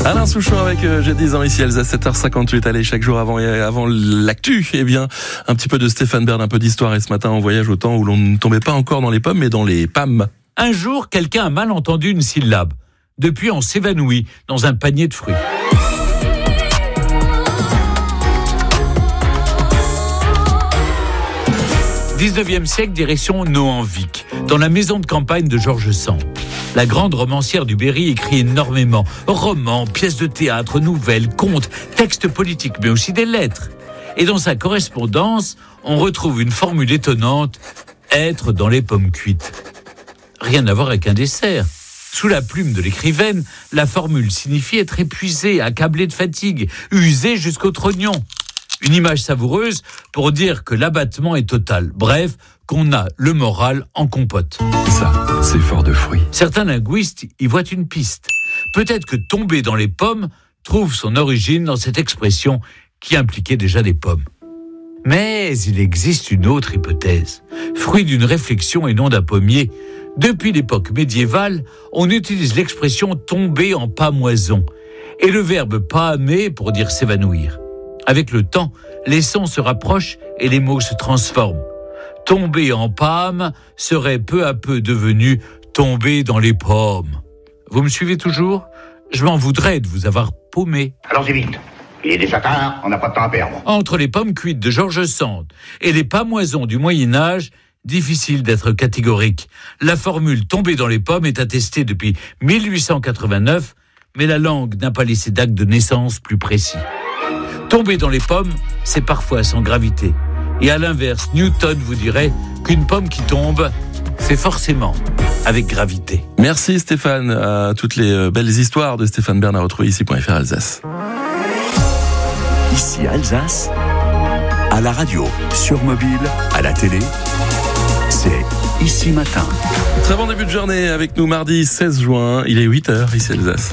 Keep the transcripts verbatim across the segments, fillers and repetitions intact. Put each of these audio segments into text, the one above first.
Alain Souchon avec euh, J'ai dix ans ici, Alsace, sept heures cinquante-huit. Allez, chaque jour avant, avant l'actu, eh bien, un petit peu de Stéphane Bern, un peu d'histoire. Et ce matin, on voyage au temps où l'on ne tombait pas encore dans les pommes, mais dans les P A M. Un jour, quelqu'un a mal entendu une syllabe. Depuis, on s'évanouit dans un panier de fruits. dix-neuvième siècle, direction Nohant-Vic, dans la maison de campagne de George Sand. La grande romancière du Berry écrit énormément. Romans, pièces de théâtre, nouvelles, contes, textes politiques, mais aussi des lettres. Et dans sa correspondance, on retrouve une formule étonnante, être dans les pommes cuites. Rien à voir avec un dessert. Sous la plume de l'écrivaine, la formule signifie être épuisé, accablé de fatigue, usé jusqu'au trognon. Une image savoureuse pour dire que l'abattement est total. Bref, qu'on a le moral en compote. Ça, c'est fort de fruits. Certains linguistes y voient une piste. Peut-être que tomber dans les pommes trouve son origine dans cette expression qui impliquait déjà des pommes. Mais il existe une autre hypothèse, fruit d'une réflexion et non d'un pommier. Depuis l'époque médiévale, on utilise l'expression tomber en pâmoison et le verbe pâmer pour dire s'évanouir. Avec le temps, les sons se rapprochent et les mots se transforment. Tomber en pâme serait peu à peu devenu tomber dans les pommes. Vous me suivez toujours ? Je m'en voudrais de vous avoir paumé. Allons-y vite. Il est déjà tard, on n'a pas de temps à perdre. Entre les pommes cuites de George Sand et les pâmoisons du Moyen-Âge, difficile d'être catégorique. La formule « tomber dans les pommes » est attestée depuis mille huit cent quatre-vingt-neuf, mais la langue n'a pas laissé d'acte de naissance plus précis. Tomber dans les pommes, c'est parfois sans gravité. Et à l'inverse, Newton vous dirait qu'une pomme qui tombe, c'est forcément avec gravité. Merci Stéphane. À toutes les belles histoires de Stéphane Bern à retrouver ici point f r Alsace. Ici Alsace, à la radio, sur mobile, à la télé, c'est Ici Matin. Très bon début de journée avec nous mardi seize juin. Il est huit heures ici Alsace.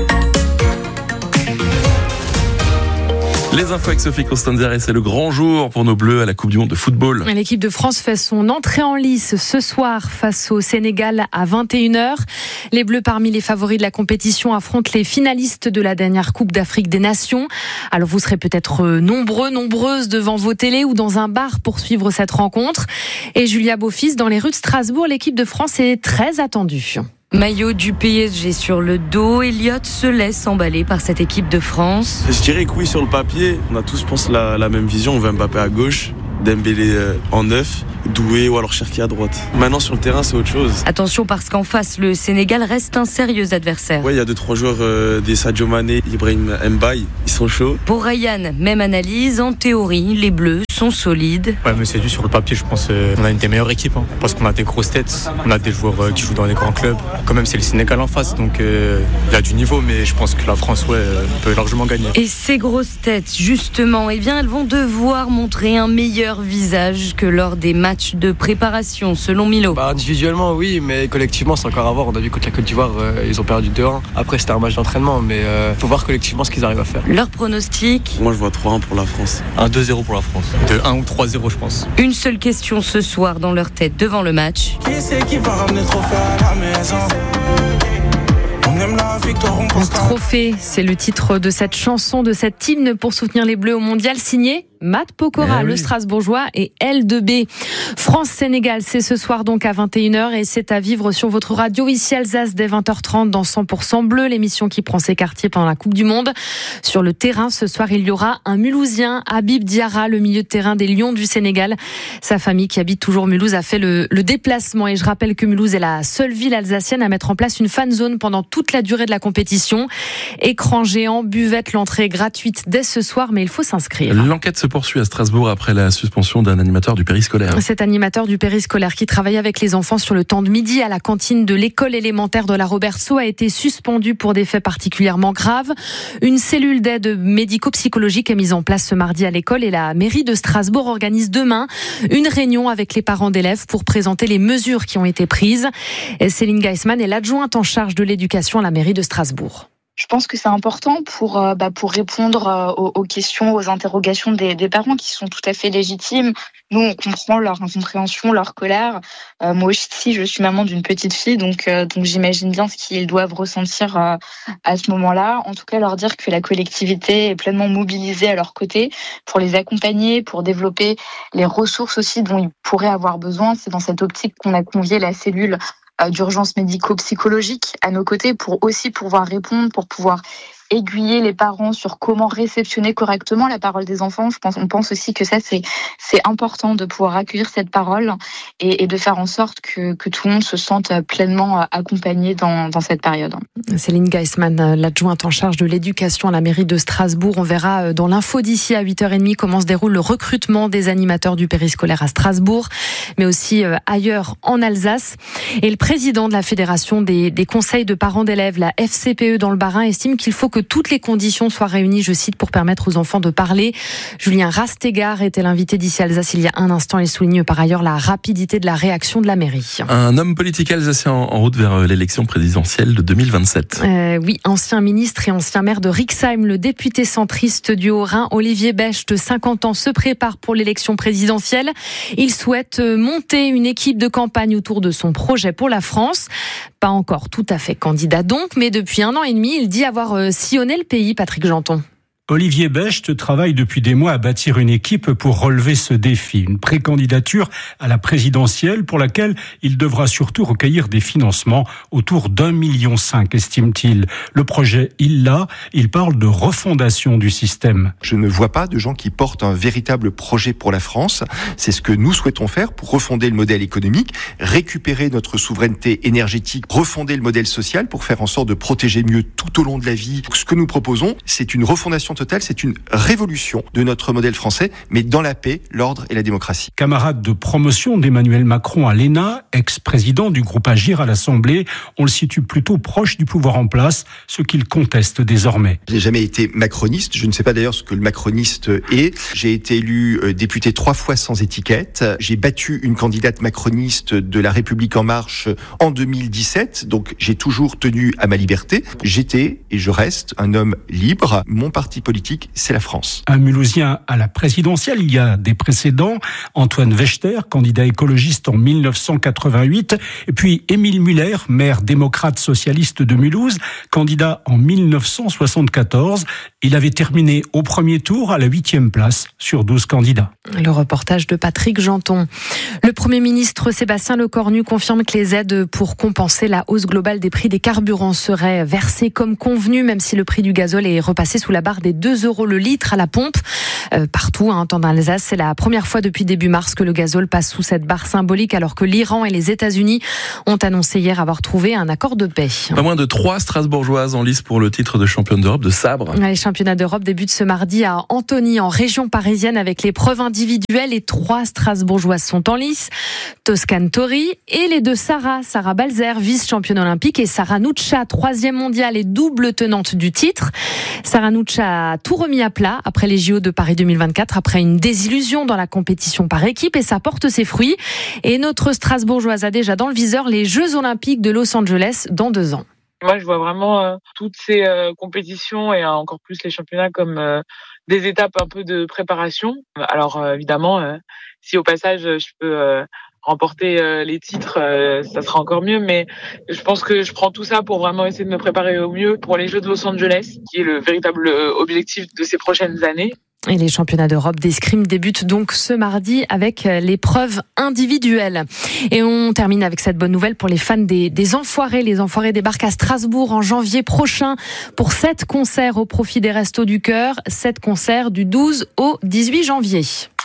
Les infos avec Sophie Costanzer et c'est le grand jour pour nos Bleus à la Coupe du Monde de football. L'équipe de France fait son entrée en lice ce soir face au Sénégal à vingt et une heures. Les Bleus, parmi les favoris de la compétition, affrontent les finalistes de la dernière Coupe d'Afrique des Nations. Alors vous serez peut-être nombreux, nombreuses devant vos télés ou dans un bar pour suivre cette rencontre. Et Julia Beaufils, dans les rues de Strasbourg, l'équipe de France est très attendue. Maillot du P S G sur le dos, Elliott se laisse emballer par cette équipe de France. Je dirais que oui, sur le papier, on a tous, je pense, la, la même vision. On veut Mbappé à gauche, Dembélé euh, en neuf, Doué ou alors Cherki à droite. Maintenant, sur le terrain, c'est autre chose. Attention parce qu'en face, le Sénégal reste un sérieux adversaire. Oui, il y a deux trois joueurs, euh, des Sadio Mané, Ibrahim Mbaye, ils sont chauds. Pour Ryan, même analyse. En théorie, les Bleus sont solides. Ouais, mais c'est dû sur le papier, je pense euh, on a une des meilleures équipes, hein, parce qu'on a des grosses têtes, on a des joueurs euh, qui jouent dans les grands clubs. Quand même, c'est le Sénégal en face, donc euh, il y a du niveau, mais je pense que la France, ouais, euh, peut largement gagner. Et ces grosses têtes, justement, eh bien, elles vont devoir montrer un meilleur visage que lors des matchs de préparation, selon Milo. Bah, individuellement, oui, mais collectivement, c'est encore à voir. On a vu contre la Côte d'Ivoire, euh, ils ont perdu deux un. Après, c'était un match d'entraînement, mais il euh, faut voir collectivement ce qu'ils arrivent à faire. Leur pronostic ? Moi, je vois trois un pour la France. un deux zéro pour la France. De un ou trois zéro, je pense. Une seule question ce soir dans leur tête devant le match. Qui c'est qui va ramener le trophée à la maison ? On aime la victoire, on pense Le trophée, c'est le titre de cette chanson, de cet hymne pour soutenir les Bleus au Mondial, signé Matt Pokora, eh oui. Le Strasbourgeois, et L deux B. France-Sénégal, c'est ce soir donc à vingt et une heures et c'est à vivre sur votre radio ici Alsace dès vingt heures trente dans cent pour cent Bleu, l'émission qui prend ses quartiers pendant la Coupe du Monde. Sur le terrain, ce soir, il y aura un Mulhousien, Habib Diarra, le milieu de terrain des Lions du Sénégal. Sa famille qui habite toujours Mulhouse a fait le, le déplacement et je rappelle que Mulhouse est la seule ville alsacienne à mettre en place une fan zone pendant toute la durée de la compétition. Écran géant, buvette, l'entrée est gratuite dès ce soir, mais il faut s'inscrire. L'enquête se poursuit à Strasbourg après la suspension d'un animateur du périscolaire. Cet animateur du périscolaire qui travaillait avec les enfants sur le temps de midi à la cantine de l'école élémentaire de la Roberceau a été suspendu pour des faits particulièrement graves. Une cellule d'aide médico-psychologique est mise en place ce mardi à l'école et la mairie de Strasbourg organise demain une réunion avec les parents d'élèves pour présenter les mesures qui ont été prises. Et Céline Geisman est l'adjointe en charge de l'éducation à la mairie de Strasbourg. Je pense que c'est important pour, euh, bah, pour répondre euh, aux, aux questions, aux interrogations des, des parents qui sont tout à fait légitimes. Nous, on comprend leur incompréhension, leur colère. Euh, moi aussi, je suis maman d'une petite fille, donc, euh, donc j'imagine bien ce qu'ils doivent ressentir euh, à ce moment-là. En tout cas, leur dire que la collectivité est pleinement mobilisée à leur côté pour les accompagner, pour développer les ressources aussi dont ils pourraient avoir besoin. C'est dans cette optique qu'on a convié la cellule d'urgence médico-psychologique à nos côtés pour aussi pouvoir répondre, pour pouvoir aiguiller les parents sur comment réceptionner correctement la parole des enfants. Je pense, on pense aussi que ça, c'est, c'est important de pouvoir accueillir cette parole et, et de faire en sorte que, que tout le monde se sente pleinement accompagné dans, dans cette période. Céline Geisman, l'adjointe en charge de l'éducation à la mairie de Strasbourg. On verra dans l'info d'ici à huit heures trente comment se déroule le recrutement des animateurs du périscolaire à Strasbourg, mais aussi ailleurs en Alsace. Et le président de la Fédération des, des conseils de parents d'élèves, la F C P E dans le Bas-Rhin, estime qu'il faut que toutes les conditions soient réunies, je cite, pour permettre aux enfants de parler. Julien Rastegard était l'invité d'ici Alsace il y a un instant. Il souligne par ailleurs la rapidité de la réaction de la mairie. Un homme politique alsacien en route vers l'élection présidentielle de deux mille vingt-sept. Euh, oui, ancien ministre et ancien maire de Rixheim, le député centriste du Haut-Rhin, Olivier Becht, cinquante ans, se prépare pour l'élection présidentielle. Il souhaite monter une équipe de campagne autour de son projet pour la France. Pas encore tout à fait candidat donc, mais depuis un an et demi, il dit avoir sillonné le pays, Patrick Janton. Olivier Becht travaille depuis des mois à bâtir une équipe pour relever ce défi. Une précandidature à la présidentielle pour laquelle il devra surtout recueillir des financements autour d'un million cinq, estime-t-il. Le projet, il l'a, il parle de refondation du système. Je ne vois pas de gens qui portent un véritable projet pour la France. C'est ce que nous souhaitons faire pour refonder le modèle économique, récupérer notre souveraineté énergétique, refonder le modèle social pour faire en sorte de protéger mieux tout au long de la vie. Ce que nous proposons, c'est une refondation totale, c'est une révolution de notre modèle français, mais dans la paix, l'ordre et la démocratie. Camarade de promotion d'Emmanuel Macron à l'E N A, ex-président du groupe Agir à l'Assemblée, on le situe plutôt proche du pouvoir en place, ce qu'il conteste désormais. Je n'ai jamais été macroniste, je ne sais pas d'ailleurs ce que le macroniste est. J'ai été élu député trois fois sans étiquette. J'ai battu une candidate macroniste de La République En Marche en deux mille dix-sept, donc j'ai toujours tenu à ma liberté. J'étais et je reste un homme libre. Mon parti politique, c'est la France. Un Mulhousien à la présidentielle, il y a des précédents. Antoine Wechter, candidat écologiste en mille neuf cent quatre-vingt-huit. Et puis Émile Muller, maire démocrate socialiste de Mulhouse, candidat en mille neuf cent soixante-quatorze. Il avait terminé au premier tour à la huitième place sur douze candidats. Le reportage de Patrick Janton. Le Premier ministre Sébastien Lecornu confirme que les aides pour compenser la hausse globale des prix des carburants seraient versées comme convenu, même si le prix du gazole est repassé sous la barre des deux euros le litre à la pompe. Euh, partout, hein, tant dans l'Alsace, c'est la première fois depuis début mars que le gazole passe sous cette barre symbolique, alors que l'Iran et les États-Unis ont annoncé hier avoir trouvé un accord de paix. Pas moins de trois Strasbourgeoises en lice pour le titre de championne d'Europe de sabre. Les championnats d'Europe débutent ce mardi à Antony, en région parisienne, avec l'épreuve individuelle. Et trois Strasbourgeoises sont en lice. Toscane Tori et les deux Sarah. Sarah Balzer, vice-championne olympique, et Sarah Nuccia, troisième mondiale et double tenante du titre. Sarah Nuccia a tout remis à plat après les J O de Paris deux mille vingt-quatre, après une désillusion dans la compétition par équipe, et ça porte ses fruits. Et notre Strasbourgeoise a déjà dans le viseur les Jeux Olympiques de Los Angeles dans deux ans. Moi, je vois vraiment euh, toutes ces euh, compétitions et euh, encore plus les championnats comme euh, des étapes un peu de préparation. Alors euh, évidemment, euh, si au passage je peux euh, remporter euh, les titres, euh, ça sera encore mieux. Mais je pense que je prends tout ça pour vraiment essayer de me préparer au mieux pour les Jeux de Los Angeles, qui est le véritable objectif de ces prochaines années. Et les championnats d'Europe d'escrime débutent donc ce mardi avec l'épreuve individuelle. Et on termine avec cette bonne nouvelle pour les fans des, des Enfoirés. Les Enfoirés débarquent à Strasbourg en janvier prochain pour sept concerts au profit des Restos du Cœur. Sept concerts du douze au dix-huit janvier.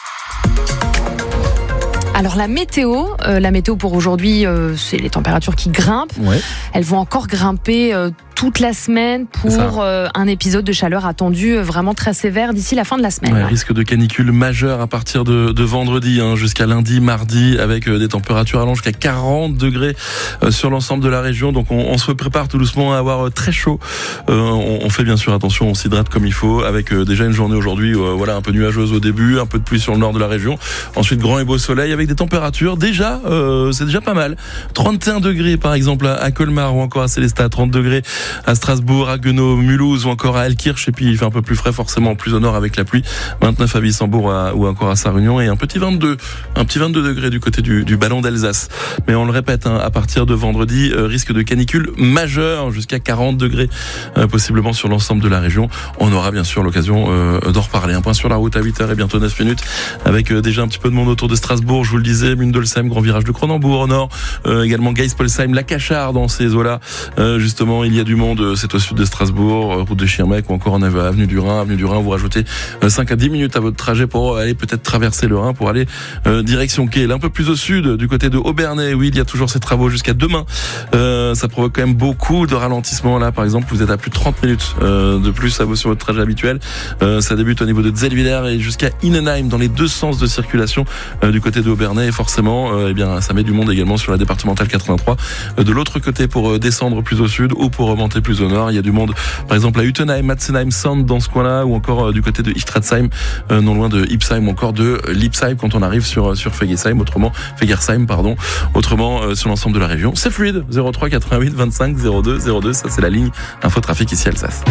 Alors la météo, euh, la météo pour aujourd'hui, euh, c'est les températures qui grimpent. Ouais. Elles vont encore grimper euh, toute la semaine pour euh, un épisode de chaleur attendu euh, vraiment très sévère d'ici la fin de la semaine. Ouais, risque de canicule majeur à partir de, de vendredi hein, jusqu'à lundi, mardi, avec euh, des températures allant jusqu'à quarante degrés euh, sur l'ensemble de la région. Donc on, on se prépare tout doucement à avoir euh, très chaud. Euh, on, on fait bien sûr attention, on s'hydrate comme il faut, avec euh, déjà une journée aujourd'hui, euh, voilà, un peu nuageuse au début, un peu de pluie sur le nord de la région. Ensuite grand et beau soleil avec des températures déjà, euh, c'est déjà pas mal. trente et un degrés par exemple à Colmar ou encore à Célestat, trente degrés à Strasbourg, à Haguenau, Mulhouse ou encore à Elkirch. Et puis il fait un peu plus frais forcément plus au nord avec la pluie. vingt-neuf à Wissembourg à, ou encore à Sarre-Union et un petit vingt-deux, un petit vingt-deux degrés du côté du, du ballon d'Alsace. Mais on le répète, hein, à partir de vendredi, euh, risque de canicule majeur jusqu'à quarante degrés euh, possiblement sur l'ensemble de la région. On aura bien sûr l'occasion euh, d'en reparler. Un point sur la route à huit heures et bientôt neuf minutes avec euh, déjà un petit peu de monde autour de Strasbourg. Je vous le disais, Mundolsheim, grand virage de Cronenbourg au nord, euh, également Geispolsheim, la Cachard dans ces eaux-là. Euh, justement, il y a du monde, c'est au sud de Strasbourg, euh, route de Schirmeck ou encore en avenue du Rhin. Avenue du Rhin, vous rajoutez euh, cinq à dix minutes à votre trajet pour aller peut-être traverser le Rhin pour aller euh, direction Kehl. Un peu plus au sud, du côté de Obernai, oui, il y a toujours ces travaux jusqu'à demain. Euh, ça provoque quand même beaucoup de ralentissement. Là, par exemple, vous êtes à plus de trente minutes euh, de plus à vous sur votre trajet habituel. Euh, ça débute au niveau de Zellwiller et jusqu'à Innenheim dans les deux sens de circulation euh, du côté de Obernai. Et forcément, euh, eh bien, ça met du monde également sur la départementale quatre-vingt-trois. Euh, de l'autre côté, pour euh, descendre plus au sud ou pour remonter plus au nord, il y a du monde, par exemple, à Utenheim, Matzenheim, Sand dans ce coin-là, ou encore euh, du côté de Ichtratzheim, euh, non loin de Ipsheim, ou encore de Lipsheim quand on arrive sur sur Fegersheim, autrement Fegersheim, pardon. Autrement, euh, sur l'ensemble de la région, c'est fluide. zéro trois quatre-vingt-huit vingt-cinq zéro deux zéro deux, ça c'est la ligne Infotrafic ici Alsace.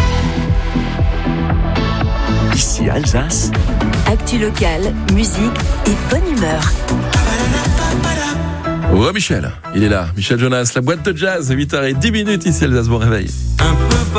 Ici Alsace. Actu locale, musique et bonne humeur. Oh Michel, il est là. Michel Jonas, la boîte de jazz, huit heures dix minutes ici Alsace, bon réveil. Un peu